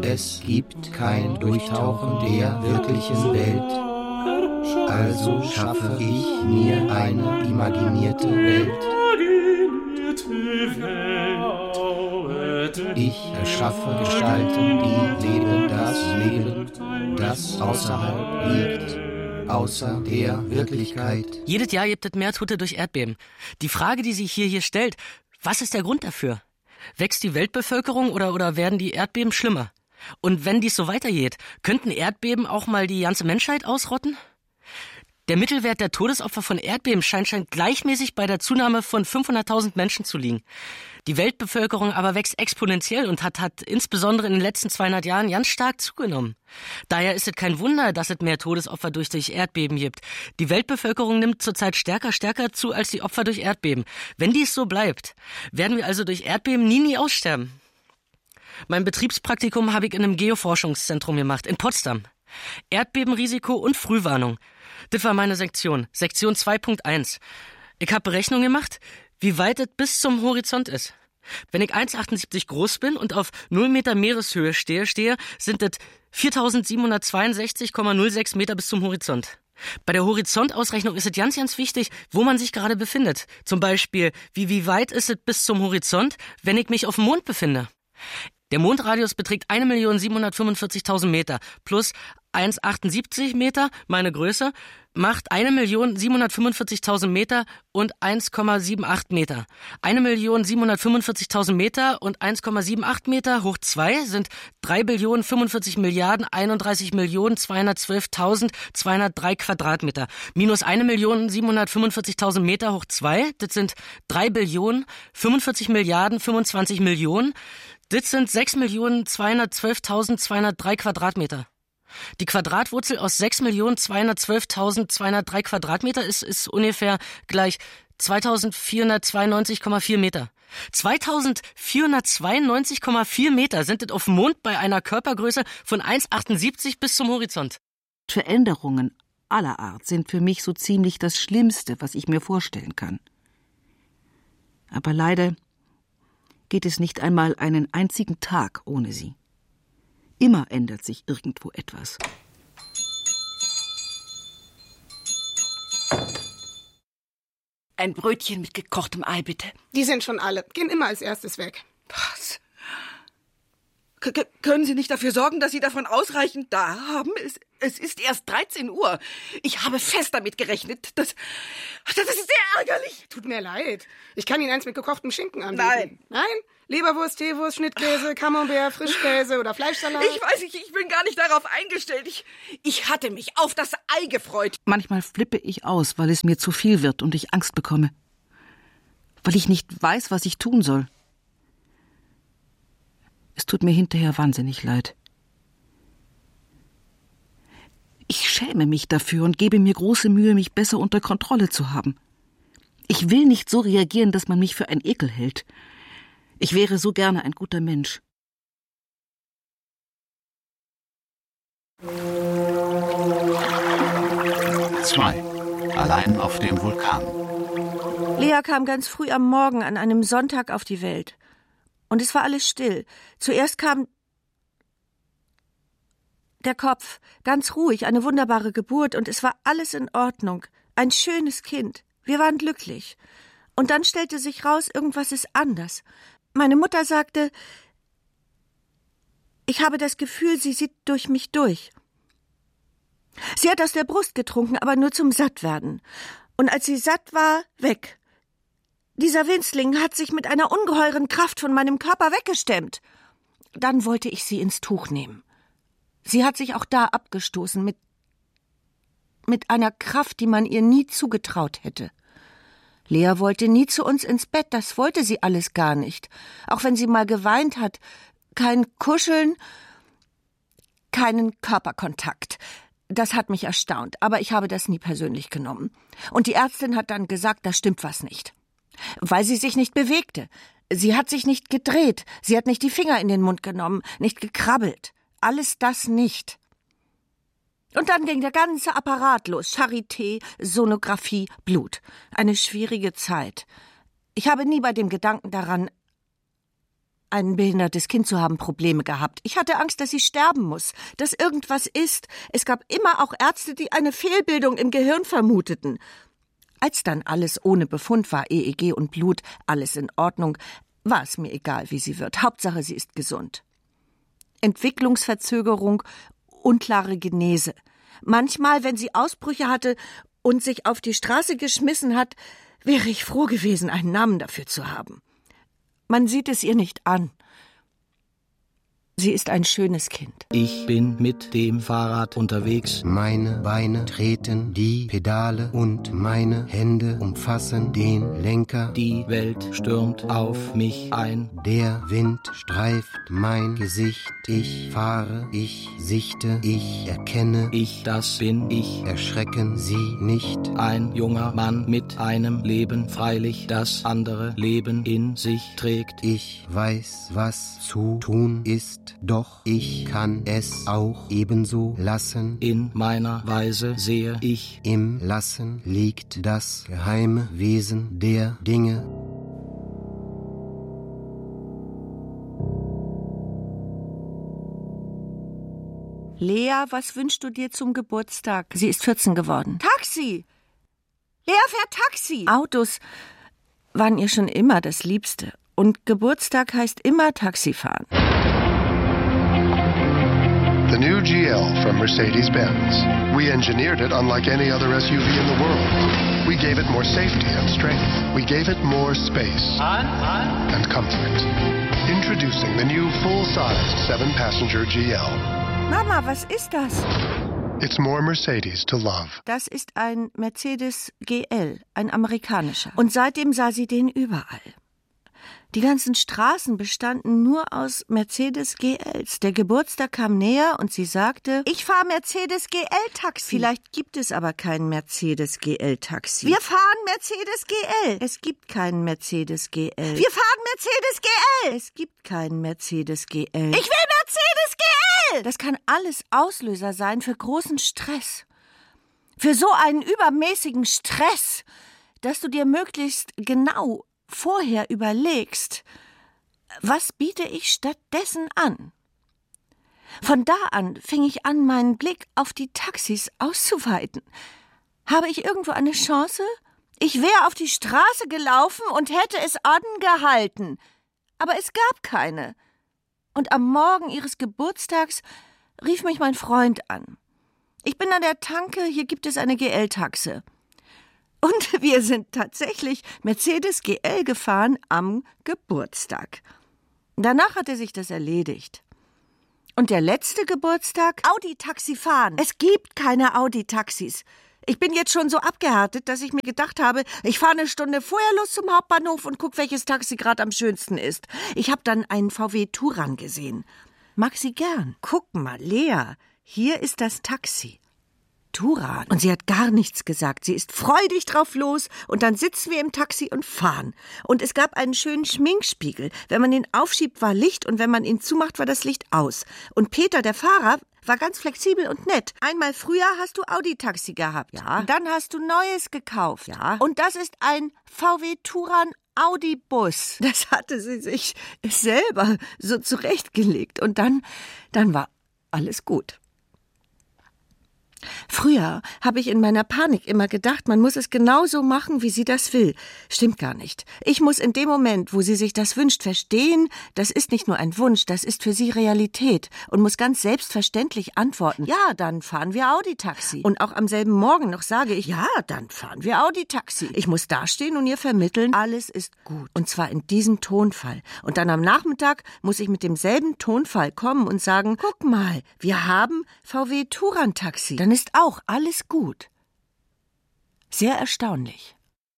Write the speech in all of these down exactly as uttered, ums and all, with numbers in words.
Es gibt kein Durchtauchen der wirklichen Welt. Also schaffe ich mir eine imaginierte Welt. Ich erschaffe Gestalten, die leben das Leben, das außerhalb liegt, außer der Wirklichkeit. Jedes Jahr gibt es mehr Tote durch Erdbeben. Die Frage, die sich hier, hier stellt, was ist der Grund dafür? Wächst die Weltbevölkerung oder, oder werden die Erdbeben schlimmer? Und wenn dies so weitergeht, könnten Erdbeben auch mal die ganze Menschheit ausrotten? Der Mittelwert der Todesopfer von Erdbeben scheint, scheint gleichmäßig bei der Zunahme von fünfhunderttausend Menschen zu liegen. Die Weltbevölkerung aber wächst exponentiell und hat, hat insbesondere in den letzten zweihundert Jahren ganz stark zugenommen. Daher ist es kein Wunder, dass es mehr Todesopfer durch, durch Erdbeben gibt. Die Weltbevölkerung nimmt zurzeit stärker, stärker zu als die Opfer durch Erdbeben. Wenn dies so bleibt, werden wir also durch Erdbeben nie, nie aussterben. Mein Betriebspraktikum habe ich in einem Geoforschungszentrum gemacht, in Potsdam. Erdbebenrisiko und Frühwarnung. Das war meine Sektion, Sektion zwei Punkt eins. Ich habe Berechnungen gemacht, wie weit es bis zum Horizont ist. Wenn ich eins Komma achtundsiebzig groß bin und auf null Meter Meereshöhe stehe, stehe sind es viertausendsiebenhundertzweiundsechzig Komma null sechs Meter bis zum Horizont. Bei der Horizontausrechnung ist es ganz, ganz wichtig, wo man sich gerade befindet. Zum Beispiel, wie, wie weit ist es bis zum Horizont, wenn ich mich auf dem Mond befinde? Der Mondradius beträgt eine Million siebenhundertfünfundvierzigtausend Meter plus eins Komma achtundsiebzig Meter, meine Größe, macht eine Million siebenhundertfünfundvierzigtausend Meter und eins Komma achtundsiebzig Meter. eine Million siebenhundertfünfundvierzigtausend Meter und eins Komma achtundsiebzig Meter hoch zwei sind drei Billionen fünfundvierzig Milliarden einunddreißig Millionen zweihundertzwölftausendzweihundertdrei Quadratmeter. Minus eine Million siebenhundertfünfundvierzigtausend Meter hoch zwei, das sind drei Billionen fünfundvierzig Milliarden fünfundzwanzig Millionen. Das sind sechs Millionen zweihundertzwölftausendzweihundertdrei Quadratmeter. Die Quadratwurzel aus sechs Millionen zweihundertzwölftausendzweihundertdrei Quadratmeter ist, ist ungefähr gleich zweitausendvierhundertzweiundneunzig Komma vier Meter. zweitausendvierhundertzweiundneunzig Komma vier Meter sind es auf dem Mond bei einer Körpergröße von eins Komma achtundsiebzig bis zum Horizont. Veränderungen aller Art sind für mich so ziemlich das Schlimmste, was ich mir vorstellen kann. Aber leider geht es nicht einmal einen einzigen Tag ohne sie. Immer ändert sich irgendwo etwas. Ein Brötchen mit gekochtem Ei, bitte. Die sind schon alle. Gehen immer als erstes weg. Was? K- k- können Sie nicht dafür sorgen, dass Sie davon ausreichend da haben? Es, es ist erst dreizehn Uhr. Ich habe fest damit gerechnet. Das, das ist sehr ärgerlich. Tut mir leid. Ich kann Ihnen eins mit gekochtem Schinken anbieten. Nein. Nein? Leberwurst, Teewurst, Schnittkäse, Camembert, Frischkäse oder Fleischsalat? Ich weiß nicht, ich bin gar nicht darauf eingestellt. Ich, ich hatte mich auf das Ei gefreut. Manchmal flippe ich aus, weil es mir zu viel wird und ich Angst bekomme. Weil ich nicht weiß, was ich tun soll. Es tut mir hinterher wahnsinnig leid. Ich schäme mich dafür und gebe mir große Mühe, mich besser unter Kontrolle zu haben. Ich will nicht so reagieren, dass man mich für einen Ekel hält. Ich wäre so gerne ein guter Mensch. zwei. Allein auf dem Vulkan. Lea kam ganz früh am Morgen an einem Sonntag auf die Welt. Und es war alles still. Zuerst kam der Kopf, ganz ruhig, eine wunderbare Geburt, und es war alles in Ordnung. Ein schönes Kind. Wir waren glücklich. Und dann stellte sich raus, irgendwas ist anders. Meine Mutter sagte, ich habe das Gefühl, sie sieht durch mich durch. Sie hat aus der Brust getrunken, aber nur zum Sattwerden. Und als sie satt war, weg. Dieser Winzling hat sich mit einer ungeheuren Kraft von meinem Körper weggestemmt. Dann wollte ich sie ins Tuch nehmen. Sie hat sich auch da abgestoßen, mit, mit einer Kraft, die man ihr nie zugetraut hätte. Lea wollte nie zu uns ins Bett, das wollte sie alles gar nicht. Auch wenn sie mal geweint hat. Kein Kuscheln, keinen Körperkontakt. Das hat mich erstaunt, aber ich habe das nie persönlich genommen. Und die Ärztin hat dann gesagt, da stimmt was nicht. Weil sie sich nicht bewegte. Sie hat sich nicht gedreht, sie hat nicht die Finger in den Mund genommen, nicht gekrabbelt. Alles das nicht. Und dann ging der ganze Apparat los. Charité, Sonographie, Blut. Eine schwierige Zeit. Ich habe nie bei dem Gedanken daran ein behindertes Kind zu haben, Probleme gehabt. Ich hatte Angst, dass sie sterben muss, dass irgendwas ist. Es gab immer auch Ärzte, die eine Fehlbildung im Gehirn vermuteten. Als dann alles ohne Befund war, E E G und Blut, alles in Ordnung, war es mir egal, wie sie wird. Hauptsache, sie ist gesund. Entwicklungsverzögerung, unklare Genese. Manchmal, wenn sie Ausbrüche hatte und sich auf die Straße geschmissen hat, wäre ich froh gewesen, einen Namen dafür zu haben. Man sieht es ihr nicht an. Sie ist ein schönes Kind. Ich bin mit dem Fahrrad unterwegs. Meine Beine treten die Pedale und meine Hände umfassen den Lenker. Die Welt stürmt auf mich ein. Der Wind streift mein Gesicht. Ich fahre, ich sichte, ich erkenne. Ich, das bin ich. Erschrecken Sie nicht. Ein junger Mann mit einem Leben, freilich das andere Leben in sich trägt. Ich weiß, was zu tun ist. Doch ich kann es auch ebenso lassen. In meiner Weise sehe ich, im Lassen liegt das geheime Wesen der Dinge. Lea, was wünschst du dir zum Geburtstag? Sie ist vierzehn geworden. Taxi! Lea fährt Taxi! Autos waren ihr schon immer das Liebste. Und Geburtstag heißt immer Taxifahren. The new G L from Mercedes-Benz. We engineered it unlike any other S U V in the world. We gave it more safety and strength. We gave it more space and comfort. Introducing the new full-sized seven-passenger G L. Mama, was ist das? It's more Mercedes to love. Das ist ein Mercedes G L, ein amerikanischer. Und seitdem sah sie den überall. Die ganzen Straßen bestanden nur aus Mercedes G Ls. Der Geburtstag kam näher und sie sagte, ich fahre Mercedes G L-Taxi. Vielleicht gibt es aber kein Mercedes G L-Taxi. Wir fahren Mercedes G L. Es gibt keinen Mercedes G L. Wir fahren Mercedes G L. Es gibt keinen Mercedes G L. Ich will Mercedes G L. Das kann alles Auslöser sein für großen Stress. Für so einen übermäßigen Stress, dass du dir möglichst genau vorher überlegst, was biete ich stattdessen an? Von da an fing ich an, meinen Blick auf die Taxis auszuweiten. Habe ich irgendwo eine Chance? Ich wäre auf die Straße gelaufen und hätte es angehalten. Aber es gab keine. Und am Morgen ihres Geburtstags rief mich mein Freund an. Ich bin an der Tanke, hier gibt es eine G L-Taxe. Und wir sind tatsächlich Mercedes G L gefahren am Geburtstag. Danach hatte sich das erledigt. Und der letzte Geburtstag? Audi-Taxi fahren. Es gibt keine Audi-Taxis. Ich bin jetzt schon so abgehärtet, dass ich mir gedacht habe, ich fahre eine Stunde vorher los zum Hauptbahnhof und guck, welches Taxi gerade am schönsten ist. Ich habe dann einen V W Touran gesehen. Mag sie gern. Guck mal, Lea, hier ist das Taxi. Touran. Und sie hat gar nichts gesagt. Sie ist freudig drauf los und dann sitzen wir im Taxi und fahren. Und es gab einen schönen Schminkspiegel. Wenn man ihn aufschiebt, war Licht und wenn man ihn zumacht, war das Licht aus. Und Peter, der Fahrer, war ganz flexibel und nett. Einmal früher hast du Audi-Taxi gehabt. Ja. Und dann hast du Neues gekauft. Ja. Und das ist ein V W Touran Audi-Bus. Das hatte sie sich selber so zurechtgelegt. Und dann, dann war alles gut. Früher habe ich in meiner Panik immer gedacht, man muss es genauso machen, wie sie das will. Stimmt gar nicht. Ich muss in dem Moment, wo sie sich das wünscht, verstehen, das ist nicht nur ein Wunsch, das ist für sie Realität und muss ganz selbstverständlich antworten, ja, dann fahren wir Audi-Taxi. Und auch am selben Morgen noch sage ich, ja, dann fahren wir Audi-Taxi. Ich muss dastehen und ihr vermitteln, alles ist gut. Und zwar in diesem Tonfall. Und dann am Nachmittag muss ich mit demselben Tonfall kommen und sagen, guck mal, wir haben V W Touran-Taxi. Dann ist auch alles gut. Sehr erstaunlich.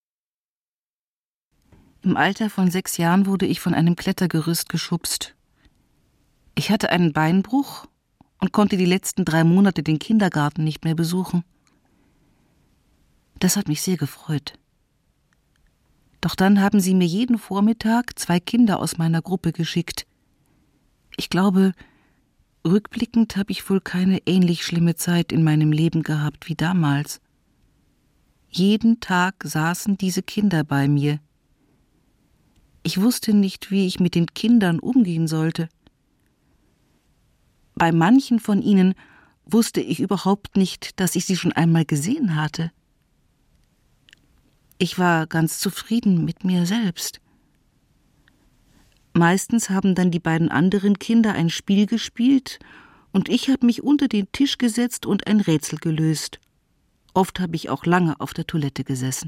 Im Alter von sechs Jahren wurde ich von einem Klettergerüst geschubst. Ich hatte einen Beinbruch und konnte die letzten drei Monate den Kindergarten nicht mehr besuchen. Das hat mich sehr gefreut. Doch dann haben sie mir jeden Vormittag zwei Kinder aus meiner Gruppe geschickt. Ich glaube, rückblickend habe ich wohl keine ähnlich schlimme Zeit in meinem Leben gehabt wie damals. Jeden Tag saßen diese Kinder bei mir. Ich wusste nicht, wie ich mit den Kindern umgehen sollte. Bei manchen von ihnen wusste ich überhaupt nicht, dass ich sie schon einmal gesehen hatte. Ich war ganz zufrieden mit mir selbst. Meistens haben dann die beiden anderen Kinder ein Spiel gespielt und ich habe mich unter den Tisch gesetzt und ein Rätsel gelöst. Oft habe ich auch lange auf der Toilette gesessen.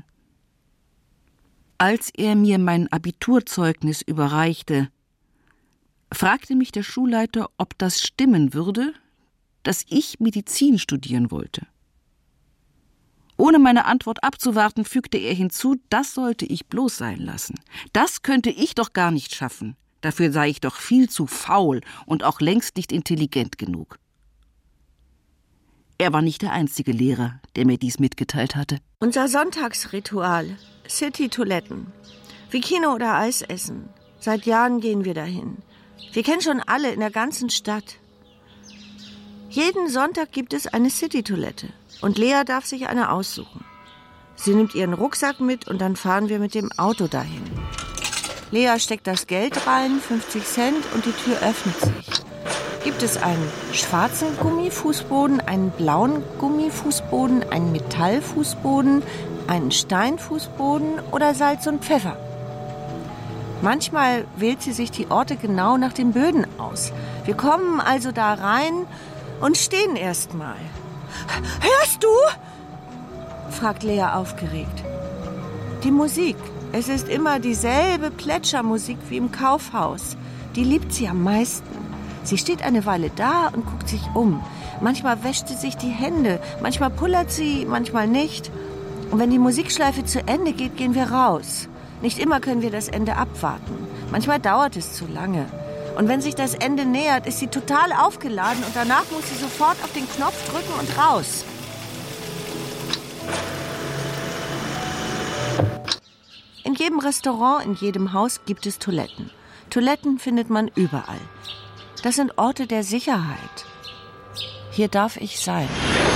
Als er mir mein Abiturzeugnis überreichte, fragte mich der Schulleiter, ob das stimmen würde, dass ich Medizin studieren wollte. Ohne meine Antwort abzuwarten, fügte er hinzu, das sollte ich bloß sein lassen. Das könnte ich doch gar nicht schaffen. Dafür sei ich doch viel zu faul und auch längst nicht intelligent genug. Er war nicht der einzige Lehrer, der mir dies mitgeteilt hatte. Unser Sonntagsritual, City-Toiletten, wie Kino oder Eis essen. Seit Jahren gehen wir dahin. Wir kennen schon alle in der ganzen Stadt. Jeden Sonntag gibt es eine City-Toilette und Lea darf sich eine aussuchen. Sie nimmt ihren Rucksack mit und dann fahren wir mit dem Auto dahin. Lea steckt das Geld rein, fünfzig Cent, und die Tür öffnet sich. Gibt es einen schwarzen Gummifußboden, einen blauen Gummifußboden, einen Metallfußboden, einen Steinfußboden oder Salz und Pfeffer? Manchmal wählt sie sich die Orte genau nach den Böden aus. Wir kommen also da rein und stehen erst mal. »Hörst du?« fragt Lea aufgeregt. Die Musik. Es ist immer dieselbe Plätschermusik wie im Kaufhaus. Die liebt sie am meisten. Sie steht eine Weile da und guckt sich um. Manchmal wäscht sie sich die Hände, manchmal pullert sie, manchmal nicht. Und wenn die Musikschleife zu Ende geht, gehen wir raus. Nicht immer können wir das Ende abwarten. Manchmal dauert es zu lange. Und wenn sich das Ende nähert, ist sie total aufgeladen und danach muss sie sofort auf den Knopf drücken und raus. In jedem Restaurant, in jedem Haus gibt es Toiletten. Toiletten findet man überall. Das sind Orte der Sicherheit. Hier darf ich sein.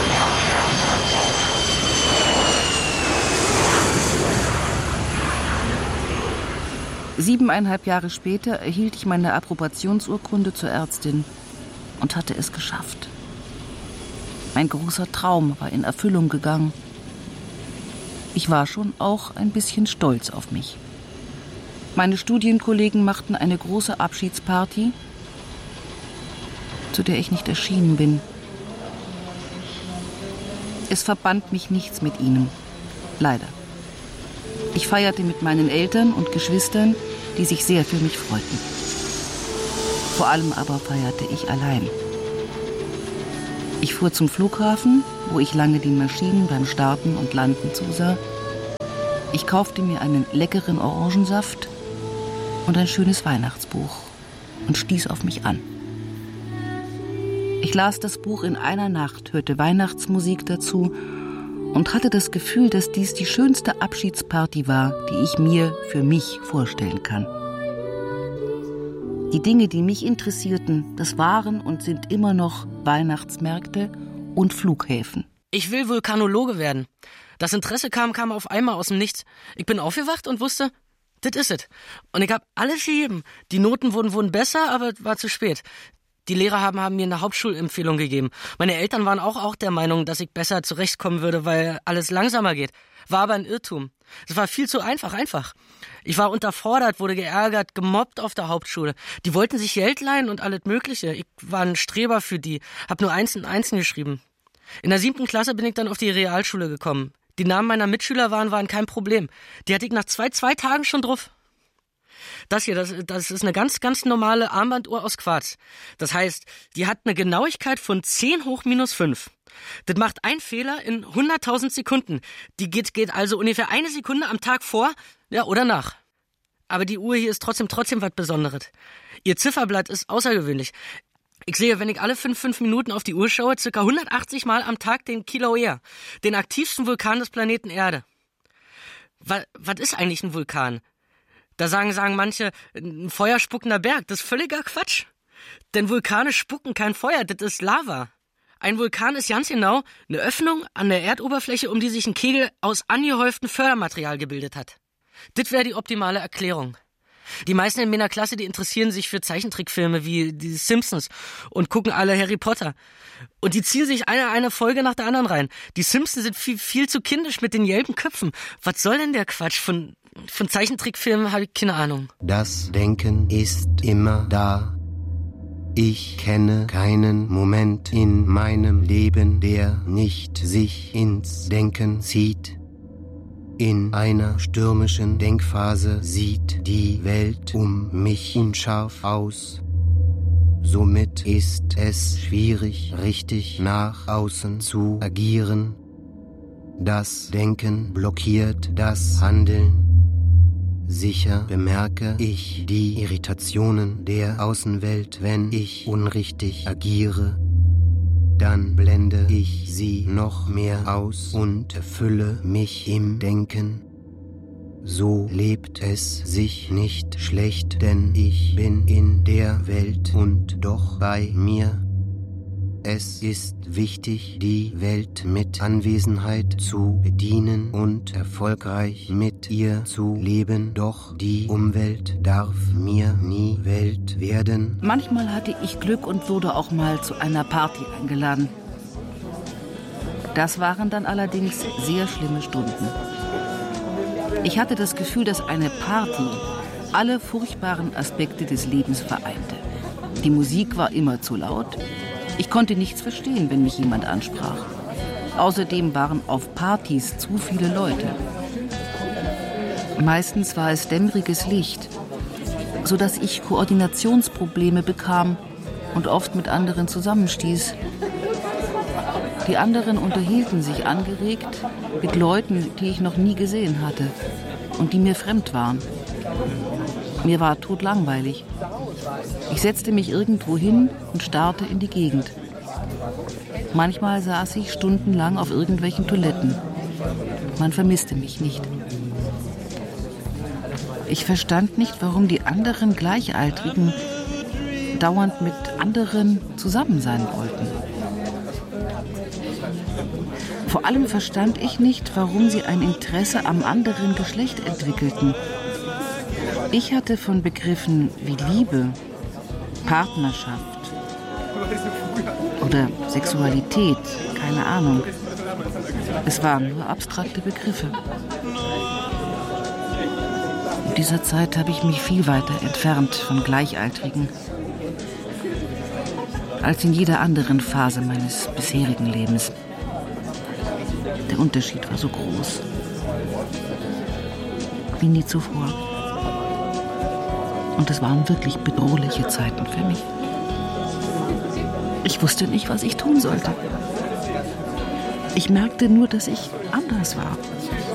Siebeneinhalb Jahre später erhielt ich meine Approbationsurkunde zur Ärztin und hatte es geschafft. Mein großer Traum war in Erfüllung gegangen. Ich war schon auch ein bisschen stolz auf mich. Meine Studienkollegen machten eine große Abschiedsparty, zu der ich nicht erschienen bin. Es verband mich nichts mit ihnen, leider. Ich feierte mit meinen Eltern und Geschwistern, die sich sehr für mich freuten. Vor allem aber feierte ich allein. Ich fuhr zum Flughafen, wo ich lange den Maschinen beim Starten und Landen zusah. Ich kaufte mir einen leckeren Orangensaft und ein schönes Weihnachtsbuch und stieß auf mich an. Ich las das Buch in einer Nacht, hörte Weihnachtsmusik dazu und hatte das Gefühl, dass dies die schönste Abschiedsparty war, die ich mir für mich vorstellen kann. Die Dinge, die mich interessierten, das waren und sind immer noch Weihnachtsmärkte und Flughäfen. Ich will Vulkanologe werden. Das Interesse kam, kam auf einmal aus dem Nichts. Ich bin aufgewacht und wusste, das ist es. Und ich habe alles gegeben. Die Noten wurden, wurden besser, aber war zu spät. Die Lehrer haben, haben mir eine Hauptschulempfehlung gegeben. Meine Eltern waren auch, auch der Meinung, dass ich besser zurechtkommen würde, weil alles langsamer geht. War aber ein Irrtum. Es war viel zu einfach, einfach. Ich war unterfordert, wurde geärgert, gemobbt auf der Hauptschule. Die wollten sich Geld leihen und alles Mögliche. Ich war ein Streber für die, hab nur Einsen und Einsen geschrieben. In der siebten Klasse bin ich dann auf die Realschule gekommen. Die Namen meiner Mitschüler waren, waren kein Problem. Die hatte ich nach zwei, zwei Tagen schon drauf. Das hier, das, das ist eine ganz, ganz normale Armbanduhr aus Quarz. Das heißt, die hat eine Genauigkeit von zehn hoch minus fünf. Das macht ein Fehler in hunderttausend Sekunden. Die geht, geht also ungefähr eine Sekunde am Tag vor, ja, oder nach. Aber die Uhr hier ist trotzdem, trotzdem was Besonderes. Ihr Zifferblatt ist außergewöhnlich. Ich sehe, wenn ich alle fünf, fünf Minuten auf die Uhr schaue, circa hundertachtzig Mal am Tag den Kilauea, den aktivsten Vulkan des Planeten Erde. Was, was ist eigentlich ein Vulkan? Da sagen, sagen manche, ein feuerspuckender Berg. Das ist völliger Quatsch. Denn Vulkane spucken kein Feuer, das ist Lava. Ein Vulkan ist ganz genau eine Öffnung an der Erdoberfläche, um die sich ein Kegel aus angehäuftem Fördermaterial gebildet hat. Das wäre die optimale Erklärung. Die meisten in meiner Klasse, die interessieren sich für Zeichentrickfilme wie die Simpsons und gucken alle Harry Potter. Und die ziehen sich eine, eine Folge nach der anderen rein. Die Simpsons sind viel, viel zu kindisch mit den gelben Köpfen. Was soll denn der Quatsch? Von, von Zeichentrickfilmen habe ich keine Ahnung. Das Denken ist immer da. Ich kenne keinen Moment in meinem Leben, der nicht sich ins Denken zieht. In einer stürmischen Denkphase sieht die Welt um mich unscharf aus. Somit ist es schwierig, richtig nach außen zu agieren. Das Denken blockiert das Handeln. Sicher bemerke ich die Irritationen der Außenwelt, wenn ich unrichtig agiere. Dann blende ich sie noch mehr aus und erfülle mich im Denken. So lebt es sich nicht schlecht, denn ich bin in der Welt und doch bei mir. Es ist wichtig, die Welt mit Anwesenheit zu bedienen und erfolgreich mit ihr zu leben, doch die Umwelt darf mir nie Welt werden. Manchmal hatte ich Glück und wurde auch mal zu einer Party eingeladen. Das waren dann allerdings sehr schlimme Stunden. Ich hatte das Gefühl, dass eine Party alle furchtbaren Aspekte des Lebens vereinte. Die Musik war immer zu laut. Ich konnte nichts verstehen, wenn mich jemand ansprach. Außerdem waren auf Partys zu viele Leute. Meistens war es dämmeriges Licht, sodass ich Koordinationsprobleme bekam und oft mit anderen zusammenstieß. Die anderen unterhielten sich angeregt mit Leuten, die ich noch nie gesehen hatte und die mir fremd waren. Mir war totlangweilig. Ich setzte mich irgendwo hin und starrte in die Gegend. Manchmal saß ich stundenlang auf irgendwelchen Toiletten. Man vermisste mich nicht. Ich verstand nicht, warum die anderen Gleichaltrigen dauernd mit anderen zusammen sein wollten. Vor allem verstand ich nicht, warum sie ein Interesse am anderen Geschlecht entwickelten. Ich hatte von Begriffen wie Liebe, Partnerschaft oder Sexualität keine Ahnung. Es waren nur abstrakte Begriffe. In dieser Zeit habe ich mich viel weiter entfernt von Gleichaltrigen als in jeder anderen Phase meines bisherigen Lebens. Der Unterschied war so groß. Wie nie zuvor. Und es waren wirklich bedrohliche Zeiten für mich. Ich wusste nicht, was ich tun sollte. Ich merkte nur, dass ich anders war.